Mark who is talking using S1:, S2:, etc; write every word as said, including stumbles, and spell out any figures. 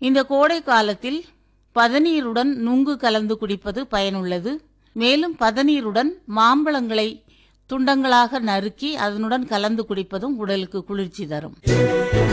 S1: இந்த கோடை காலத்தில் பதநீருடன் நுங்கு கலந்து குடிப்பது பயனுள்ளது. மேலும் பதநீருடன் மாம்பழங்களை துண்டங்களாக நறுக்கி அதனுடன் கலந்து குடிப்பதும் உடலுக்கு குளிர்ச்சி தரும்.